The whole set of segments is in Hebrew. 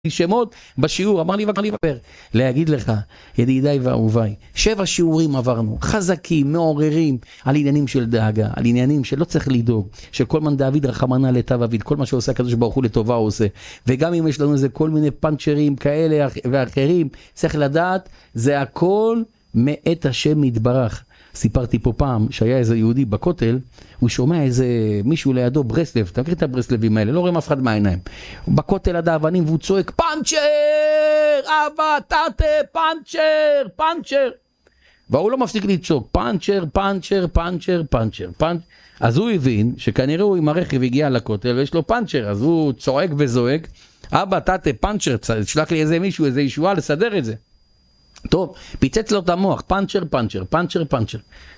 שמות בשיעור, אמר לי להגיד לך, ידידיי ואהוביי, 7 שיעורים עברנו, חזקים, מעוררים, על עניינים של דאגה, על עניינים שלא צריך לדאוג, שכל מן דוד רחמנא לטב אביד, כל מה שעושה הקדוש ברוך הוא לטובה הוא עושה, וגם אם יש לנו איזה כל מיני פנצ'רים כאלה ואחרים, צריך לדעת, זה הכל מאת השם יתברך. סיפרתי פה פעם שהיה איזה יהודי בכותל, הוא שומע איזה מישהו לידו ברסלב, אתה מכיר את הברסלבים האלה, לא רואים אף אחד מהעיניים, בכותל עד האבנים והוא צועק פנצ'ר, אבא תתה פנצ'ר, פנצ'ר, והוא לא מפסיק לצעוק פנצ'ר, פנצ'ר, פנצ'ר, פנצ'ר, פנצ'ר. אז הוא הבין שכנראה הוא עם הרכב הגיע לכותל ויש לו פנצ'ר, אז הוא צועק וזועק, אבא תתה פנצ'ר, תשלח לי איזה מישהו, איזה ישועה לסדר את זה. טוב, פיצץ לו את המוח, פנצ'ר, פנצ'ר, פנצ'ר, פנצ'ר.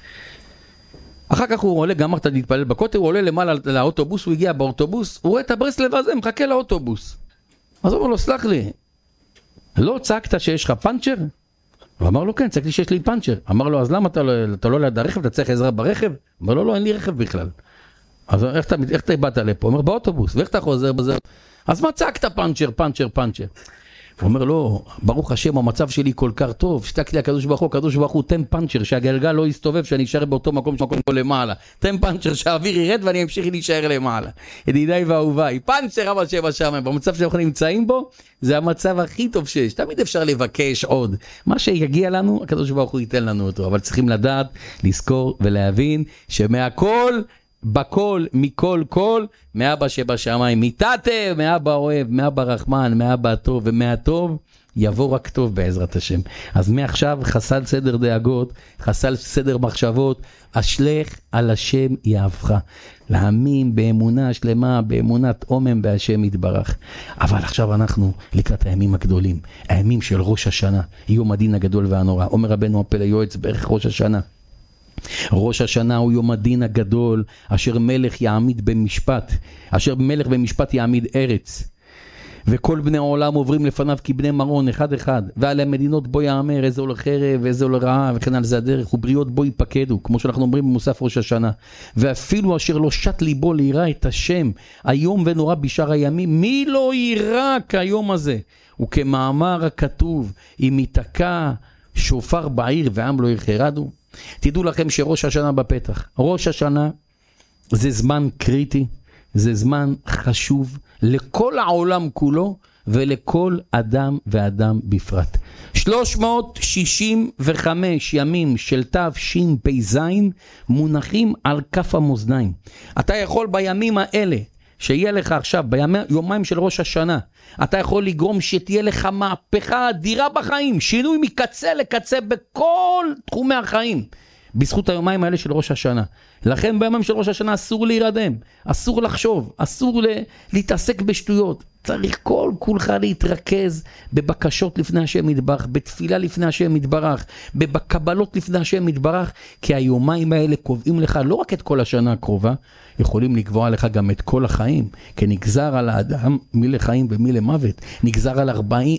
אחר כך הוא עולה, גמרת להתפלל בכותל, הוא עולה למעלה לאוטובוס, הוא הגיע באוטובוס, הוא רואה את הברסלב הזה, מחכה לאוטובוס. אז הוא אומר לו, סלח לי, לא צעקת שיש לך פנצ'ר? הוא אמר לו, כן, צעקתי שיש לי פנצ'ר. אמר לו, אז למה אתה לא ליד הרכב, אתה צריך עזרה ברכב? אמר לו, לא, אין לי רכב בכלל. אז איך אתה באת לפה? הוא אומר, באוטובוס, ואיך אתה חוזר בזה? אז מה צעקת פנצ'ר, פנצ'ר, פנצ'ר? הוא אומר לו, ברוך השם, המצב שלי כל כך טוב, שתקתי הקדוש ברוך הוא, הקדוש ברוך הוא, תן פנצ'ר, שהגלגל לא יסתובב, שאני אשאר באותו מקום פה למעלה. תן פנצ'ר, שהאוויר ירד ואני אמשיך להישאר למעלה. ידידיי ואהוביי, פנצ'ר אבל שבע שם, במצב שאנחנו נמצאים בו, זה המצב הכי טוב שיש. תמיד אפשר לבקש עוד. מה שיגיע לנו, הקדוש ברוך הוא ייתן לנו אותו, אבל צריכים לדעת, לזכור ולהבין, שמהכל, בכל, מכל כל, מאבא שבשמיים, מתתה, מאבא אוהב, מאבא רחמן, מאבא הטוב, ומהטוב יבוא רק טוב בעזרת השם. אז מעכשיו חסל סדר דאגות, חסל סדר מחשבות, אשלך על השם יאהבך. להאמין באמונה שלמה, באמונת אומם בהשם יתברך. אבל עכשיו אנחנו לקראת הימים הגדולים, הימים של ראש השנה, יום הדין הגדול והנורא. אומר רבנו הפלא יועץ בערך ראש השנה. ראש השנה הוא יום הדין הגדול, אשר מלך יעמיד במשפט, אשר מלך במשפט יעמיד ארץ. וכל בני העולם עוברים לפניו כבני מרון, אחד אחד. ועל המדינות בו יאמר, איזה הולך חרב, ואיזה הולך רעה, וכן על זה הדרך, ובריות בו ייפקדו, כמו שאנחנו אומרים במוסף ראש השנה. ואפילו אשר לא שט ליבו לירא את השם, היום ונורא בשאר הימים, מי לא יירא כיום הזה? וכמאמר הכתוב, אם ייתקע שופר בעיר ועם לא יחרדו. תדעו לכם שראש השנה בפתח. ראש השנה זה זמן קריטי, זה זמן חשוב לכל העולם כולו ולכל אדם ואדם בפרט. 365 ימים של תשפ"ז מונחים על כף המאזניים. אתה יכול בימים האלה שיהיה לך עכשיו, ביומיים של ראש השנה, אתה יכול לגרום שתהיה לך מהפכה אדירה בחיים, שינוי מקצה לקצה בכל תחומי החיים, בזכות היומיים האלה של ראש השנה. לכן ביומיים של ראש השנה אסור להירדם, אסור לחשוב, אסור להתעסק בשטויות. צריך כל כולך להתרכז בבקשות לפני השם יתברך, בתפילה לפני השם יתברך, בקבלות לפני השם יתברך, כי היומיים האלה קובעים לך לא רק את כל השנה הקרובה, יכולים לקבוע לך גם את כל החיים, כי נגזר על האדם מי לחיים ומי למוות, נגזר על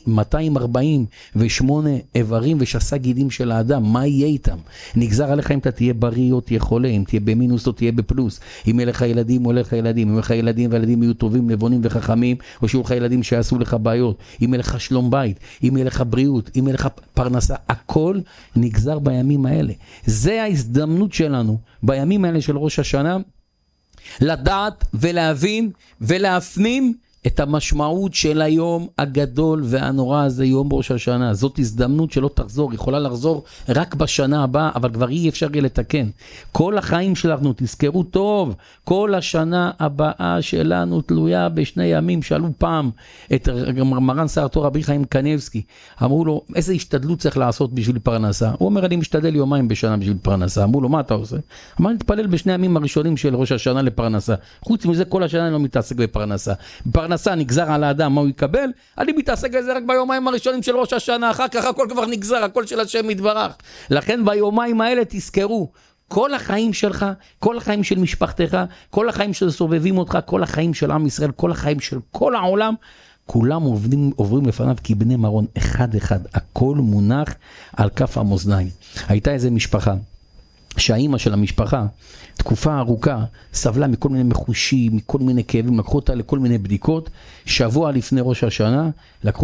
248 איברים ושסה גידים של האדם, מה יהיה איתם? נגזר עליך אם אתה תהיה בריא או תהיה חולה, אם תהיה במינוס או תהיה בפלוס, אם יהיה לך ילדים או לך ילדים, אם יהיה לך ילדים וילדים יהיו טובים, נבונים וחכמים, או שיהיו לך ילדים שיעשו לך בעיות, אם יהיה לך שלום בית, אם יהיה לך בריאות, אם יהיה לך פרנסה, הכל נגזר בימים האלה. זה ההזדמנות שלנו בימים האלה של ראש השנה, לדעת ולהבין ולהפנים את המשמעות של היום הגדול והנורא הזה, יום ראש השנה. זאת הזדמנות שלא תחזור, יכולה לחזור רק בשנה הבאה, אבל כבר אי אפשר יהיה לתקן. כל החיים שלנו, תזכרו טוב, כל השנה הבאה שלנו תלויה בשני ימים. שאלו פעם את מרן שר התורה רבי חיים קניבסקי, אמרו לו, איזה השתדלות צריך לעשות בשביל פרנסה? הוא אומר, אני משתדל יומיים בשנה בשביל פרנסה. אמרו לו, מה אתה עושה? אמר, נתפלל בשני הימים הראשונים של ראש השנה לפרנסה. חוץ מזה, כל השנה אני לא מתעסק בפרנסה. פרנסה נגזר על האדם, מה הוא יקבל? אני מתעסק בזה רק ביומיים הראשונים של ראש השנה, אחר כך הכל כבר נגזר, הכל של השם יתברך. לכן ביומיים האלה תזכרו, כל החיים שלך, כל החיים של משפחתך, כל החיים שסובבים אותך, כל החיים של עם ישראל, כל החיים של כל העולם, כולם עוברים לפניו כבני מרון, אחד אחד, הכל מונח על כף המאזניים. הייתה איזה משפחה שהאימא של המשפחה, תקופה ארוכה, סבלה מכל מיני מחושים, מכל מיני כאבים, לקחו אותה לכל מיני בדיקות, שבוע לפני ראש השנה, לקחו